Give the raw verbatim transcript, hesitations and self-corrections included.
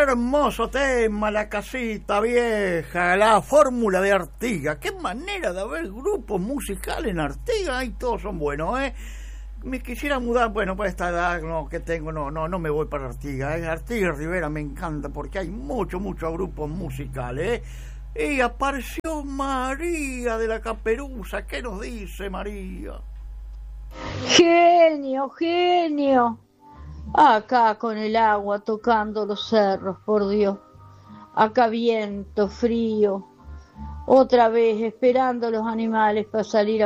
hermoso tema, La Casita Vieja, la fórmula de Artigas. Qué manera de haber grupos musicales en Artigas, y todos son buenos, ¿eh? Me quisiera mudar, bueno, para esta edad no, que tengo, no, no, no me voy para Artigas, ¿eh? Artigas Rivera me encanta porque hay muchos, muchos grupos musicales, ¿eh? Y apareció María de la Caperuza. ¿Qué nos dice María? Genio, genio. Acá con el agua tocando los cerros, por Dios. Acá viento, frío. Otra vez esperando los animales para salir a